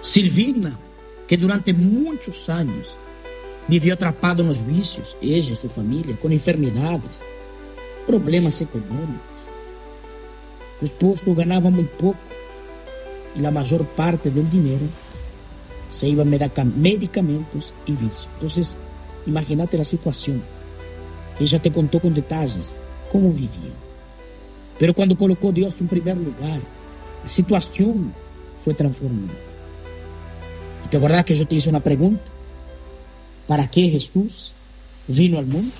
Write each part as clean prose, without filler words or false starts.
Silvina, que durante muchos años vivió atrapado en los vicios, ella y su familia, con enfermedades, problemas económicos. Su esposo ganaba muy poco y la mayor parte del dinero se iba a medicamentos y vicios. Entonces, imagínate la situación. Ella te contó con detalles cómo vivía. Pero cuando colocó a Dios en primer lugar, la situación fue transformada. ¿Y te acuerdas que yo te hice una pregunta? ¿Para qué Jesús vino al mundo?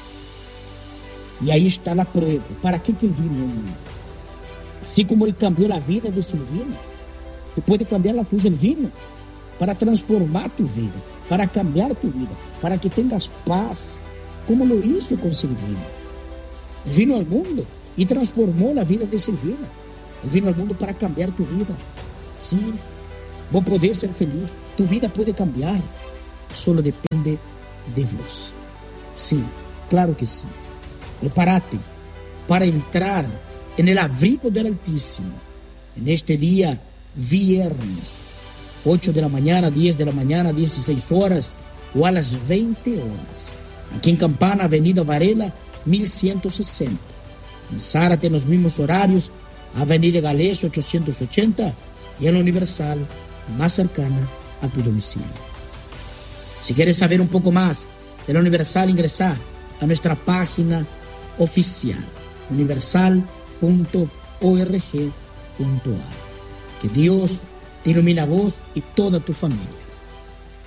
Y ahí está la prueba. ¿Para qué que Él vino al mundo? Así como Él cambió la vida de Silvina, Él puede cambiar la tuya. Él vino para transformar tu vida, para cambiar tu vida, para que tengas paz, como lo hizo con Silvina. Él vino al mundo y transformó la vida de Silvina. Él vino al mundo para cambiar tu vida. Sí, vos podés ser feliz, tu vida puede cambiar, solo depende de vos. Sí, claro que sí. Prepárate para entrar en el abrigo del Altísimo en este día viernes, 8 de la mañana, 10 de la mañana, 16 horas o a las 20 horas. Aquí en Campana, Avenida Varela, 1160. En Zárate, en los mismos horarios, Avenida Galés, 880, y en la Universal, más cercana a tu domicilio. Si quieres saber un poco más de la Universal, ingresar a nuestra página oficial, universal.org.ar. Que Dios te ilumine a vos y toda tu familia.